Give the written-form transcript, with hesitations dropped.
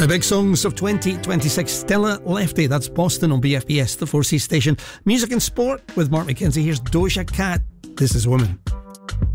One of the big songs of 2026, Stella Lefty. That's Boston on BFBS, the 4C station. Music and sport with Mark McKenzie. Here's Doja Cat. This is Woman.